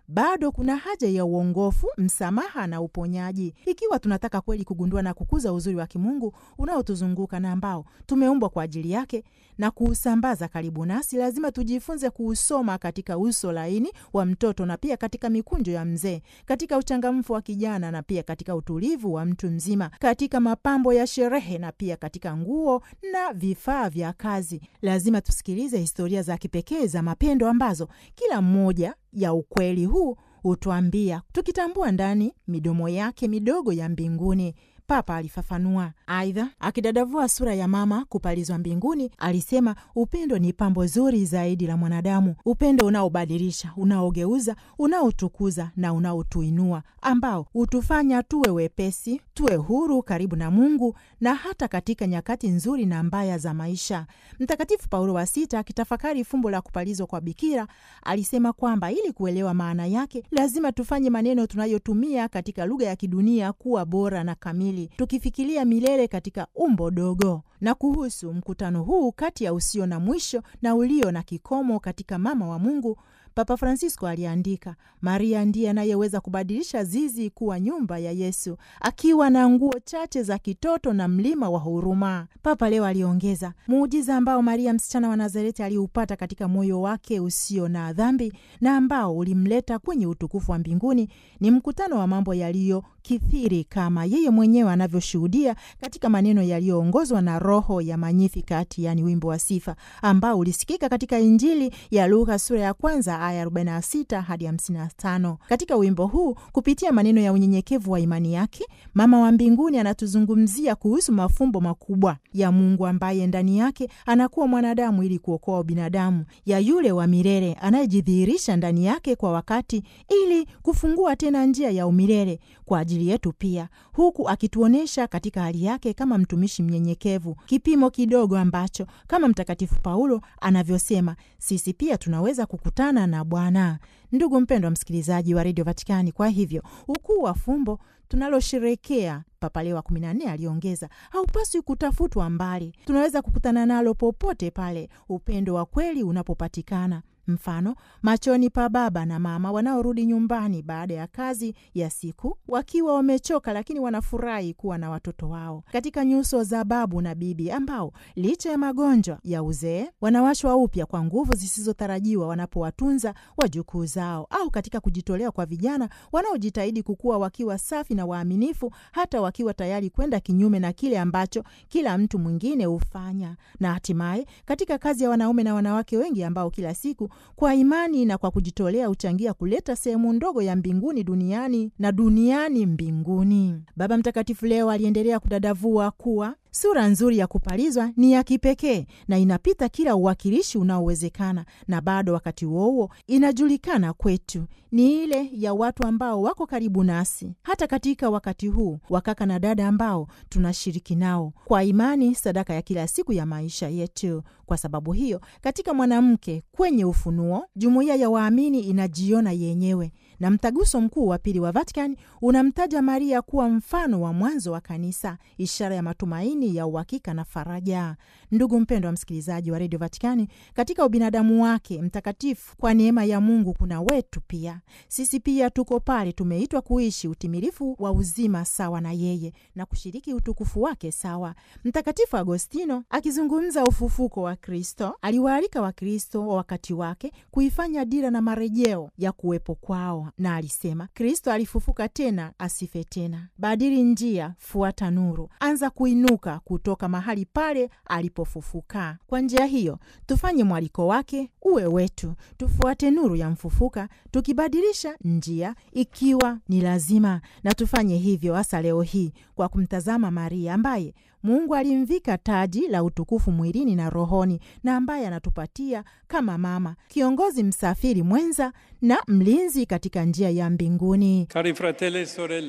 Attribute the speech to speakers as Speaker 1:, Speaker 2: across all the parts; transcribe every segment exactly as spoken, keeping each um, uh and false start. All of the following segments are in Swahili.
Speaker 1: bado kuna haja ya uongofu, msamaha na uponyaji. Ikiwa tunataka kweli kugundua na kukuza uzuri wa kimungu unaotuzunguka na ambao tumeumbwa kwa ajili yake na kuusambaza karibu nasi, lazima tujifunze kuusoma katika uso laini wa mtoto na pia katika mikunjo ya mzee, katika uchangamfu wa kijana na pia katika utulivu wa mtu mzima, katika mapambo ya sherehe na pia katika nguo na vifaa vya kazi. Lazima tusikilize historia za kipekee za mapendo ambazo kila mmoja ya ukweli huu hutuambia, tukitambua ndani midomo yake midogo ya mbinguni. Papa alifafanua. Aidha, akidadavua sura ya mama kupalizwa mbinguni, alisema upendo ni pambo zuri zaidi la mwanadamu, upendo unaobadilisha, unaogeuza, unaotukuza na unaotuinua, ambao hutufanya tuwe wepesi, tuwe huru karibu na Mungu na hata katika nyakati nzuri na mbaya za maisha. Mtakatifu Paulo wa Sita, akitafakari fumbo la kupalizwa kwa bikira, alisema kwamba ili kuelewa maana yake, lazima tufanye maneno tunayotumia katika lugha ya kidunia kuwa bora na kamili, tukifikiria milele katika umbo dogo. Na kuhusu mkutano huu kati ya usio na mwisho na ulio na kikomo katika mama wa Mungu, Papa Francisco aliandika, Maria ndiye anayeweza kubadilisha zizi kuwa nyumba ya Yesu, akiwa na nguo chache za kitoto na mlima wa huruma. Papa leo aliongeza, muujiza ambao Maria msichana wa Nazareti aliupata katika moyo wake usio na dhambi na ambao ulimleta kwenye utukufu wa mbinguni ni mkutano wa mambo yaliyo kithiri, kama yeye mwenyewe anavyoshuhudia katika maneno yaliyoongozwa na Roho ya Magnificat, yani wimbo wa sifa, ambao ulisikika katika Injili ya Luka sura ya kwanza aya arobaini na sita hadi hamsini na tano. Katika wimbo huu, kupitia maneno ya unyenyekevu wa imani yake, mama wa mbinguni anatuzungumzia kuhusu mafumbo makubwa ya Mungu ambaye ndani yake anakuwa mwanadamu ili kuokoa binadamu, ya yule wa milele anayejidhihirisha ndani yake kwa wakati ili kufungua tena njia ya umilele kwa ajili yetu pia, huku akituonesha katika hali yake kama mtumishi mnyenyekevu, kipimo kidogo ambacho kama Mtakatifu Paulo anavyosema, sisi pia tunaweza kukutana na Bwana. Ndugu mpendwa msikilizaji wa Radio Vatikani, kwa hivyo ukuu wa fumbo tunalosherekea, Papa Leo wa kumi na nne aliongeza, haupaswi kutafutwa mbali. Tunaweza kukutana nalo popote pale upendo wa kweli unapopatikana. Mfano, machoni pa baba na mama wanaorudi nyumbani baada ya kazi ya siku wakiwa wamechoka, lakini wanafurahi kuwa na watoto wao. Katika nyuso za babu na bibi ambao licha ya magonjwa ya uzee wanawashwa upya kwa nguvu zisizotarajiwa wanapowatunza wajukuu zao, au katika kujitolea kwa vijana wanaojitahidi kukua wakiwa safi na waaminifu, hata wakiwa tayari kwenda kinyume na kile ambacho kila mtu mwingine hufanya. Na hatimaye katika kazi ya wanaume na wanawake wengi ambao kila siku kwa imani na kwa kujitolea huchangia kuleta sehemu ndogo ya mbinguni duniani na duniani mbinguni. Baba Mtakatifu leo aliendelea kudadavua kuwa sura nzuri ya kupalizwa ni ya kipekee na inapita kila uwakilishi unaowezekana, na bado wakati huo huo inajulikana kwetu ni ile ya watu ambao wako karibu nasi hata katika wakati huu, wakaka na dada ambao tunashiriki nao kwa imani sadaka ya kila siku ya maisha yetu. Kwa sababu hiyo, katika mwanamke kwenye ufunuo, jumuiya ya waamini inajiona yenyewe, na mtaguso mkuu wa pili wa Vatican unamtaja Maria kuwa mfano wa mwanzo wa kanisa, ishara ya matumaini ya uhakika na faraja. Ndugu mpendwa wa msikilizaji wa Radio Vatikani, katika ubinadamu wake mtakatifu, kwa neema ya Mungu kuna wetu pia. Sisi pia tuko pale, tumeitwa kuishi utimilifu wa uzima sawa na yeye na kushiriki utukufu wake sawa. Mtakatifu Agostino akizungumza ufufuko wa Kristo, aliwaalika wa Kristo wa wakati wake kuifanya dira na marejeo ya kuwepo kwao, na alisema, Kristo alifufuka tena, asife tena. Badili njia, fuata nuru, anza kuinuka kutoka mahali pale alipofufuka. Kwa njia hiyo, tufanye mwaliko wake uwe wetu, tufuate nuru ya mfufuka, tukibadilisha njia ikiwa ni lazima, na tufanye hivyo hasa leo hii kwa kumtazama Maria ambaye Mungu alimvika taji la utukufu mwilini na rohoni, na ambaye anatupatia kama mama, kiongozi, msafiri mwenza na mlinzi katika njia ya mbinguni.
Speaker 2: Cari fratelli e sorelle,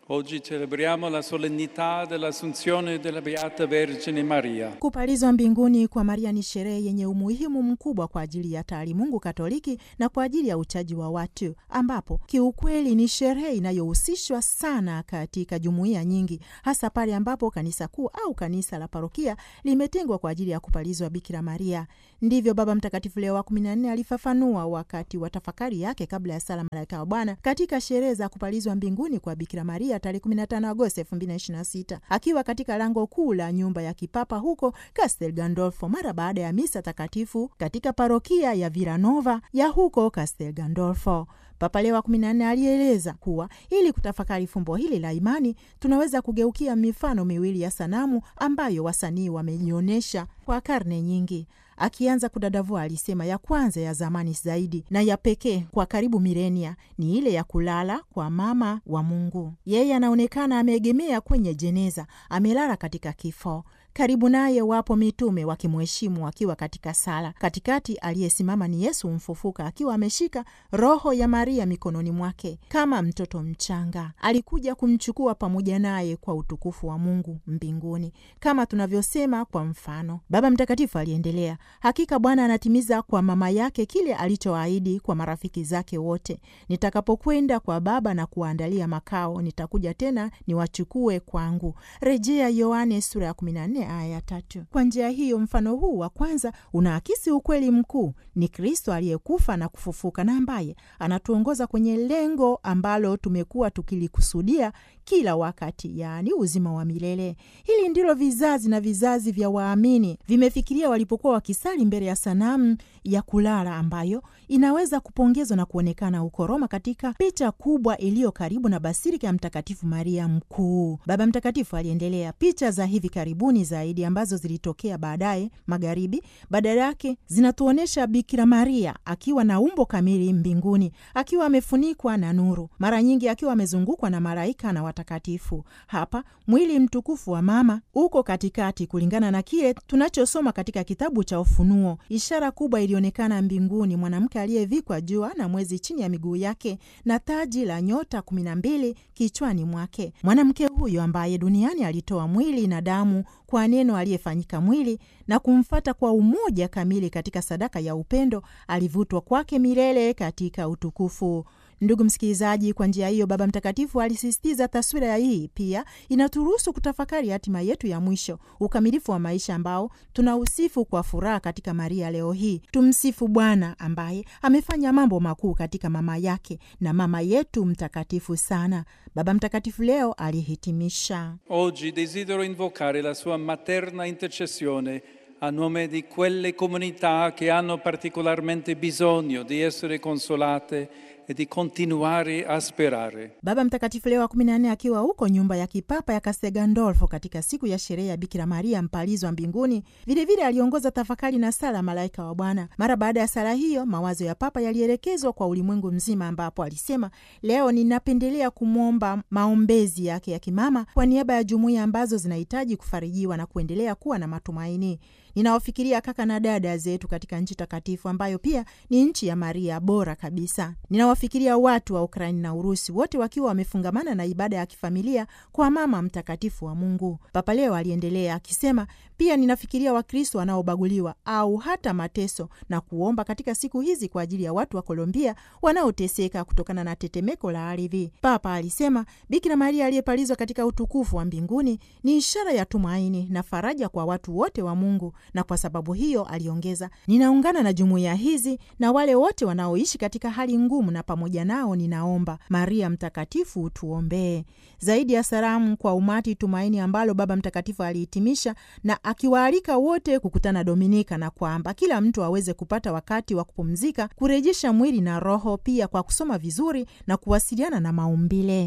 Speaker 2: Oggi celebriamo la solennità dell'Assunzione della Beata Vergine Maria.
Speaker 1: Kupalizwa mbinguni kwa Maria ni sherehe yenye umuhimu mkubwa kwa ajili ya taalimungu Katoliki na kwa ajili ya uchaji wa watu, ambapo kiukweli ni sherehe inayohusishwa sana katika jumuiya nyingi, hasa pale ambapo kanisa kuu au kanisa la parokia limetengwa kwa ajili ya kupalizwa Bikira Maria. Ndivyo Baba Mtakatifu Leo wa kumi na nne alifafanua wakati wa tafakari yake kabla ya sala Malaika wa Bwana katika sherehe za kupalizwa mbinguni kwa Bikira Maria tarehe kumi na tano Agosti elfu mbili na ishirini na sita, akiwa katika lango kuu la nyumba ya kipapa huko Castel Gandolfo mara baada ya misa takatifu katika parokia ya Villanova ya huko Castel Gandolfo. Papa Leo wa kumi na nne alieleza kuwa ili kutafakari fumbo hili la imani tunaweza kugeukia mifano miwili ya sanamu ambayo wasanii wamejionyesha kwa karne nyingi. Akianza kudadavua alisema ya kwanza ya zamani zaidi na ya pekee kwa karibu milenia ni ile ya kulala kwa mama wa Mungu. Yeye anaonekana ameegemea kwenye jeneza, amelala katika kifo. Karibu naye wapo mitume wakimheshimu akiwa katika sala. Katikati aliyesimama ni Yesu mfufuka akiwa ameshika roho ya Maria mikononi mwake kama mtoto mchanga. Alikuja kumchukua pamoja naye kwa utukufu wa Mungu mbinguni, kama tunavyosema kwa mfano. Baba Mtakatifu aliendelea, hakika Bwana anatimiza kwa mama yake kile alichoahidi kwa marafiki zake wote. Nitakapokwenda kwa Baba na kuandalia makao, nitakuja tena niwachukue kwangu. Rejea Yohane sura ya kumi na nne aya ya tatu. Kwa njia hiyo, mfano huu wa kwanza unaakisi ukweli mkuu: ni Kristo aliyekufa na kufufuka na ambaye anatuongoza kwenye lengo ambalo tumekuwa tukilikusudia kila wakati, yaani uzima wa milele. Hili ndilo vizazi na vizazi vya waamini vimefikiria walipokuwa wakisali mbele ya sanamu ya kulala ambayo inaweza kupongezwa na kuonekana huko Roma katika picha kubwa iliyo karibu na Basilika ya Mtakatifu Maria Mkuu. Baba Mtakatifu aliendelea, picha za hivi karibuni zaidi ambazo zilitokea baadaye magharibi, badala yake zinatuonesha Bikira Maria akiwa na umbo kamili mbinguni, akiwa amefunikwa na nuru, mara nyingi akiwa amezungukwa na malaika na watakatifu. Hapa mwili mtukufu wa mama uko katikati, kulingana na kile tunachosoma katika kitabu cha Ufunuo. Ishara kubwa ilionekana mbinguni, mwanamke aliyevikwa jua na mwezi chini ya miguu yake na taji la nyota kumi na mbili kichwani mwake. Mwanamke huyo ambaye duniani alitoa mwili na damu kwa neno aliyefanyika mwili na kumfata kwa umoja kamili katika sadaka ya upendo, alivutwa kwake milele katika utukufu. Ndugu msikilizaji, kwa njia hiyo Baba Mtakatifu alisisitiza taswira ya hii pia inaturuhusu kutafakari hatima yetu ya mwisho, ukamilifu wa maisha ambao tunausifu kwa furaha katika Maria leo hii. Tumsifu Bwana ambaye amefanya mambo makuu katika mama yake na mama yetu mtakatifu sana. Baba Mtakatifu leo alihitimisha,
Speaker 2: Oggi desidero invocare la sua materna intercessione a nome di quelle comunità che hanno particolarmente bisogno di essere consolate e di continuare a sperare.
Speaker 1: Baba Mtakatifu Leo wa kumi na nne akiwa huko nyumba ya kipapa ya Castel Gandolfo katika siku ya sherehe ya Bikira Maria mpalizwa mbinguni, vilevile aliongoza tafakari na sala Malaika wa Bwana. Mara baada ya sala hiyo, mawazo ya Papa yalielekezwa kwa ulimwengu mzima, ambapo alisema, leo ninapendelea kumwomba maombezi yake ya kimama kwa niaba ya jumuiya ambazo zinahitaji kufarijiwa na kuendelea kuwa na matumaini. Ninawafikiria kaka na dada zetu katika nchi takatifu ambayo pia ni nchi ya Maria bora kabisa. Ninawafikiria watu wa Ukraini na Urusi, wote wakiwa wamefungamana na ibada ya kifamilia kwa mama mtakatifu wa Mungu. Papa leo aliendelea akisema, pia ninafikiria Wakristo wanaobaguliwa au hata mateso na kuomba katika siku hizi kwa ajili ya watu wa Kolombia wanaoteseka kutokana na tetemeko la ardhi. Papa alisema, Bikira Maria aliyepalizwa katika utukufu wa mbinguni ni ishara ya tumaini na faraja kwa watu wote wa Mungu. Na kwa sababu hiyo, aliongeza, ninaungana na jumuiya hizi na wale wote wanaoishi katika hali ngumu, na pamoja nao ninaomba Maria mtakatifu utuombee. Zaidi ya salamu kwa umati tumaini ambalo Baba Mtakatifu alihitimisha na akiwaalika wote kukutana Dominika, na kwamba kila mtu aweze kupata wakati wa kupumzika, kurejesha mwili na roho, pia kwa kusoma vizuri na kuwasiliana na maumbile.